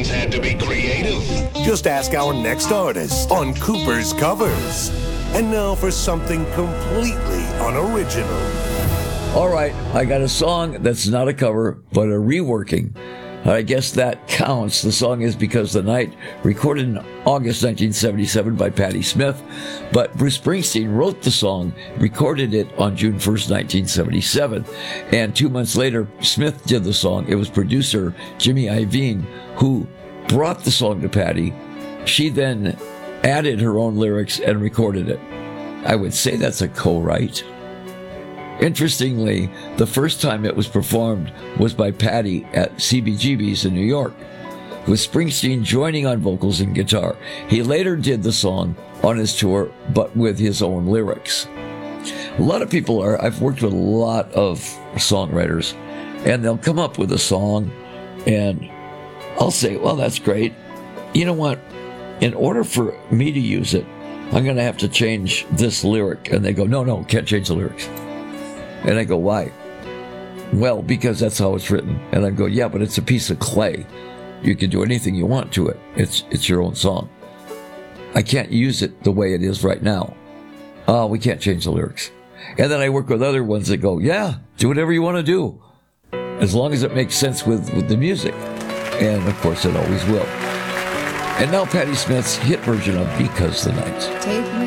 always had to be creative. Just ask our next artist on Cooper's Covers. And now for something completely unoriginal. All right, I got a song that's not a cover, but a reworking. I guess that counts. The song is Because the Night, recorded in August 1977 by Patti Smith. But Bruce Springsteen wrote the song, recorded it on June 1st, 1977. And 2 months later, Smith did the song. It was producer Jimmy Iovine who brought the song to Patti. She then added her own lyrics and recorded it. I would say that's a co-write. Interestingly, the first time it was performed was by Patti at CBGB's in New York, with Springsteen joining on vocals and guitar. He later did the song on his tour, but with his own lyrics. A lot of people I've worked with a lot of songwriters, and they'll come up with a song, and I'll say, well, that's great. You know what? In order for me to use it, I'm going to have to change this lyric. And they go, no, can't change the lyrics. And I go, why? Well, because that's how it's written. And I go, yeah, but it's a piece of clay. You can do anything you want to it. It's your own song. I can't use it the way it is right now. We can't change the lyrics. And then I work with other ones that go, yeah, do whatever you want to do, as long as it makes sense with the music. And of course, it always will. And now Patti Smith's hit version of Because the Night. Take me